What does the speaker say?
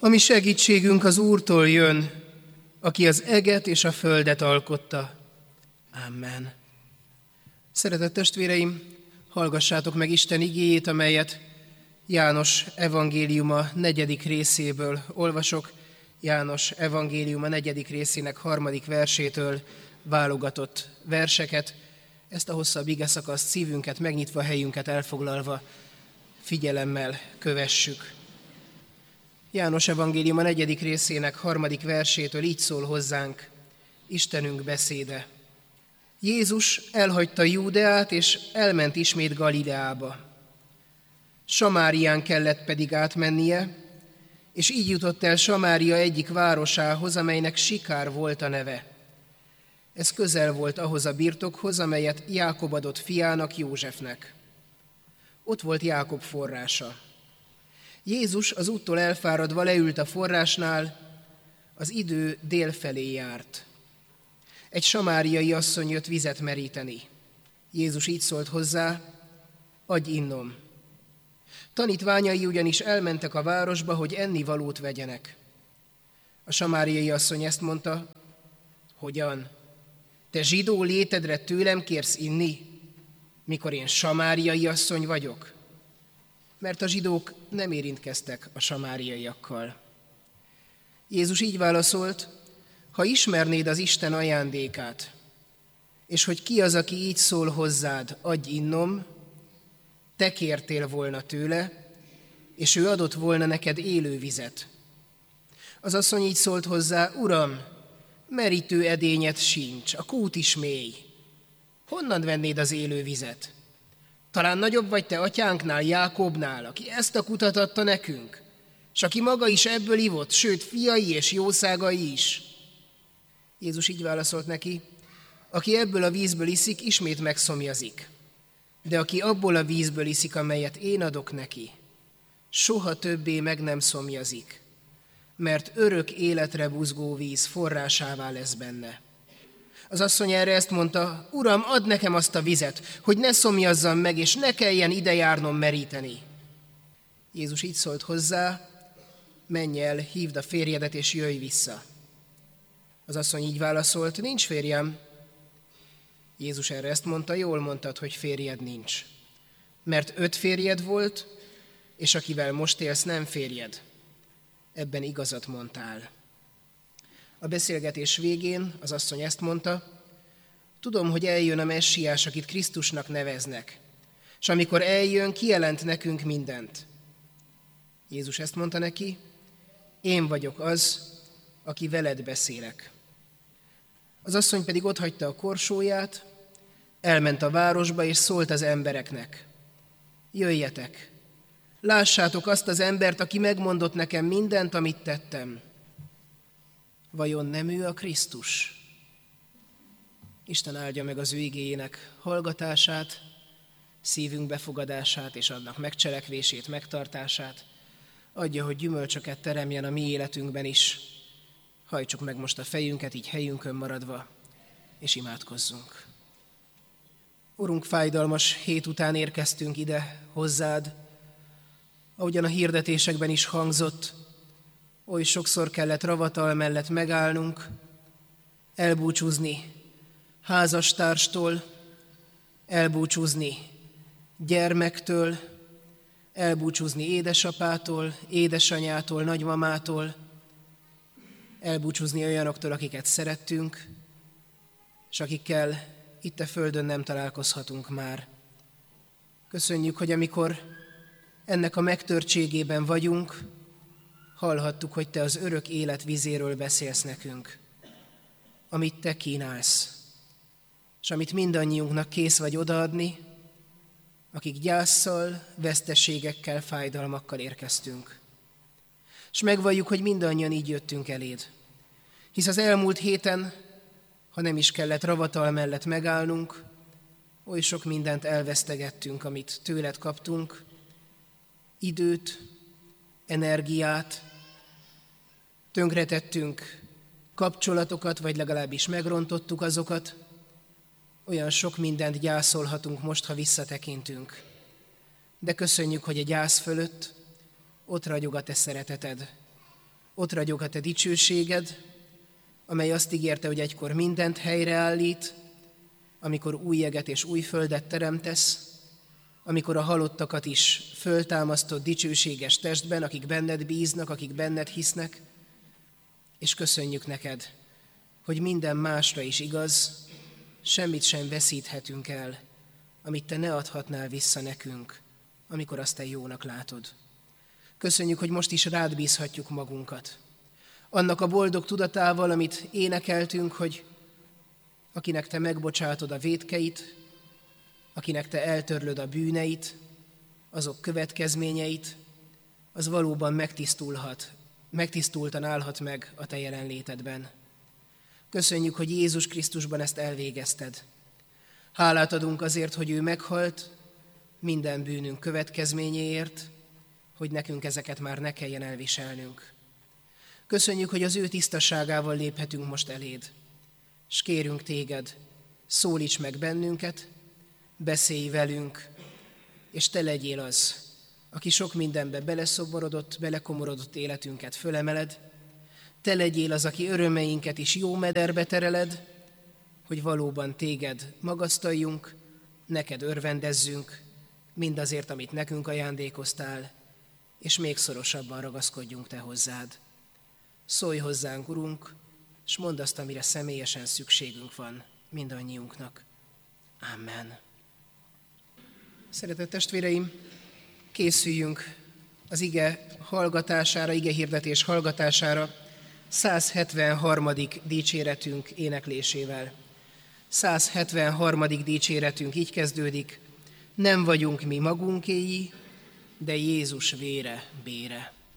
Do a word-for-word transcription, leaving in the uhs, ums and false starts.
A mi segítségünk az Úrtól jön, aki az eget és a földet alkotta. Amen. Szeretett testvéreim, hallgassátok meg Isten igéjét, amelyet János evangéliuma negyedik részéből olvasok. János evangéliuma negyedik részének harmadik versétől válogatott verseket. Ezt a hosszabb igeszakaszt szívünket megnyitva, helyünket elfoglalva figyelemmel kövessük. János evangéliuma negyedik részének harmadik versétől így szól hozzánk Istenünk beszéde. Jézus elhagyta Júdeát, és elment ismét Galileába. Samárián kellett pedig átmennie, és így jutott el Samária egyik városához, amelynek Sikár volt a neve. Ez közel volt ahhoz a birtokhoz, amelyet Jákob adott fiának, Józsefnek. Ott volt Jákob forrása. Jézus az úttól elfáradva leült a forrásnál, az idő dél felé járt. Egy samáriai asszony jött vizet meríteni. Jézus így szólt hozzá, adj innom. Tanítványai ugyanis elmentek a városba, hogy ennivalót vegyenek. A samáriai asszony ezt mondta, hogyan? Te zsidó létedre tőlem kérsz inni, mikor én samáriai asszony vagyok? Mert a zsidók nem érintkeztek a samáriaiakkal. Jézus így válaszolt, ha ismernéd az Isten ajándékát, és hogy ki az, aki így szól hozzád, adj innom, te kértél volna tőle, és ő adott volna neked élő vizet. Az asszony így szólt hozzá, Uram, merítő edényed sincs, a kút is mély. Honnan vennéd az élő vizet? Talán nagyobb vagy te atyánknál, Jákobnál, aki ezt a kutat adta nekünk, és aki maga is ebből ivott, sőt, fiai és jószágai is. Jézus így válaszolt neki, aki ebből a vízből iszik, ismét megszomjazik. De aki abból a vízből iszik, amelyet én adok neki, soha többé meg nem szomjazik, mert örök életre buzgó víz forrásává lesz benne. Az asszony erre ezt mondta, Uram, add nekem azt a vizet, hogy ne szomjazzam meg, és ne kelljen ide járnom meríteni. Jézus így szólt hozzá, menj el, hívd a férjedet, és jöjj vissza. Az asszony így válaszolt, nincs férjem. Jézus erre ezt mondta, jól mondtad, hogy férjed nincs. Mert öt férjed volt, és akivel most élsz, nem férjed. Ebben igazat mondtál. A beszélgetés végén az asszony ezt mondta, tudom, hogy eljön a messiás, akit Krisztusnak neveznek, és amikor eljön, kijelent nekünk mindent. Jézus ezt mondta neki, én vagyok az, aki veled beszélek. Az asszony pedig otthagyta a korsóját, elment a városba, és szólt az embereknek, jöjjetek, lássátok azt az embert, aki megmondott nekem mindent, amit tettem. Vajon nem ő a Krisztus? Isten áldja meg az ő igéjének hallgatását, szívünk befogadását és annak megcselekvését, megtartását. Adja, hogy gyümölcsöket teremjen a mi életünkben is. Hajtsuk meg most a fejünket, így helyünkön maradva, és imádkozzunk. Urunk, fájdalmas hét után érkeztünk ide hozzád, ahogyan a hirdetésekben is hangzott, oly sokszor kellett ravatal mellett megállnunk, elbúcsúzni házastárstól, elbúcsúzni gyermektől, elbúcsúzni édesapától, édesanyától, nagymamától, elbúcsúzni olyanoktól, akiket szerettünk, és akikkel itt a földön nem találkozhatunk már. Köszönjük, hogy amikor ennek a megtörtségében vagyunk, hallhattuk, hogy te az örök élet vizéről beszélsz nekünk, amit te kínálsz, és amit mindannyiunknak kész vagy odaadni, akik gyásszal, veszteségekkel, fájdalmakkal érkeztünk. És megvalljuk, hogy mindannyian így jöttünk eléd. Hisz az elmúlt héten, ha nem is kellett ravatal mellett megállnunk, oly sok mindent elvesztegettünk, amit tőled kaptunk, időt, energiát, tönkretettünk kapcsolatokat, vagy legalábbis megrontottuk azokat, olyan sok mindent gyászolhatunk most, ha visszatekintünk. De köszönjük, hogy a gyász fölött ott ragyog a te szereteted, Ott ragyog a te dicsőséged, amely azt ígérte, hogy egykor mindent helyreállít, amikor új jeget és új földet teremtesz, amikor a halottakat is föltámasztott dicsőséges testben, akik benned bíznak, akik benned hisznek, és köszönjük neked, hogy minden másra is igaz, semmit sem veszíthetünk el, amit te ne adhatnál vissza nekünk, amikor azt te jónak látod. Köszönjük, hogy most is rád bízhatjuk magunkat. Annak a boldog tudatával, amit énekeltünk, hogy akinek te megbocsátod a vétkeit, akinek te eltörlöd a bűneit, azok következményeit, az valóban megtisztulhat, megtisztultan állhat meg a te jelenlétedben. Köszönjük, hogy Jézus Krisztusban ezt elvégezted. Hálát adunk azért, hogy ő meghalt minden bűnünk következményéért, hogy nekünk ezeket már ne kelljen elviselnünk. Köszönjük, hogy az ő tisztaságával léphetünk most eléd, és kérünk téged, szólíts meg bennünket, beszélj velünk, és te legyél az, aki sok mindenbe beleszomorodott, belekomorodott életünket fölemeled, te legyél az, aki örömeinket is jó mederbe tereled, hogy valóban téged magasztaljunk, neked örvendezzünk, mindazért, amit nekünk ajándékoztál, és még szorosabban ragaszkodjunk te hozzád. Szólj hozzánk, Urunk, és mondd azt, amire személyesen szükségünk van mindannyiunknak. Amen. Szeretett testvéreim, készüljünk az ige hallgatására, ige hirdetés hallgatására száz hetvenharmadik dicséretünk éneklésével. száz hetvenharmadik dicséretünk így kezdődik: nem vagyunk mi magunkéi, de Jézus vére bére.